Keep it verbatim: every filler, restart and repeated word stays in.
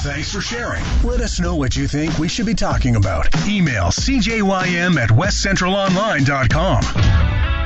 Thanks for sharing. Let us know what you think we should be talking about. Email c j y m at west central online dot com.